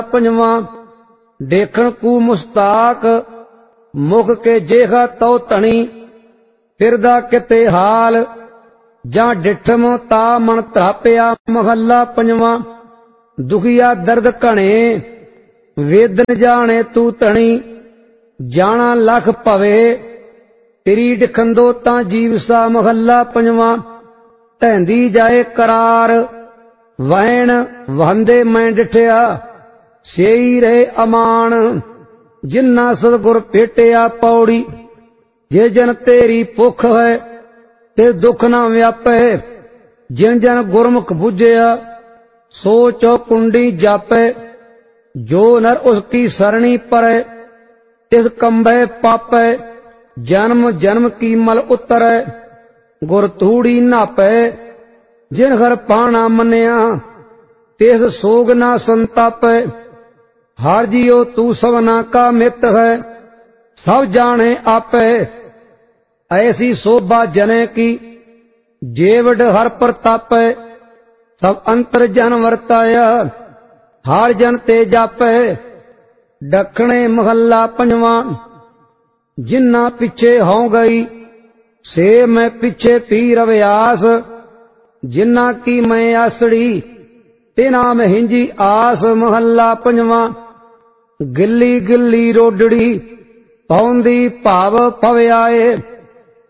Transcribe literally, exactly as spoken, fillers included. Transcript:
पंजवां। देखण कू मुस्ताक मुख के जेहा तो धनी, फिरदा किते हाल जां डिठम ता मन तापिया। महला पंजवां। दुखिया दर्द घणे वेदन जाने तू धनी, जाना लख भवे तेरी डिखंदो तां जीव सा। महला पंजवां। ढैंदी जाए करार वहन वहंदे मैं डिठिया, सेई रहे अमान जिन्ना सतगुर भेटिया। पौड़ी। जे जन तेरी भुख है ते दुख ना व्यापे, जिन जन गुरमुख बुझिया सो चौकुंडी जापे। जो नर उसकी सरणी परे तिस कंबे पापे, जन्म जन्म की मल उतरे गुर तूड़ी नापे। जिन हर पाना मनिया तिस सोग ना संतापे, हर जियो तू सबना का मित है सब जाने आपे। ऐसी शोभा जने की जेवड हर प्रतापे, सब अंतर जन वर्ताया हर जन ते जापे। दखणे महला पंजवां। जिन्ना पिछे हो गई से मैं पिछे पी रव्यास, जिन्ना की मैं आसड़ी तिना में हिंजी आस। महला पंजवां। गिल्ली गिल्ली रोडड़ी पौंदी भाव पव्याए,